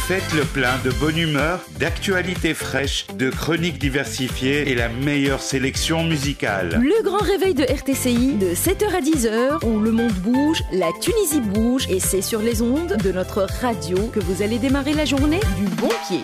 Faites le plein de bonne humeur, d'actualités fraîches, de chroniques diversifiées et la meilleure sélection musicale. Le grand réveil de RTCI de 7h à 10h où le monde bouge, la Tunisie bouge et c'est sur les ondes de notre radio que vous allez démarrer la journée du bon pied.